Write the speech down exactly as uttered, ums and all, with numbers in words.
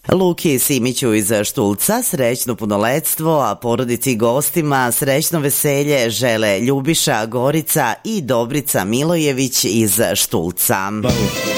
Luki Simiću iz Štulca srećno punoletstvo, a porodici i gostima srećno veselje žele Ljubiša, Gorica i Dobrica Milojević iz Štulca. Bravo.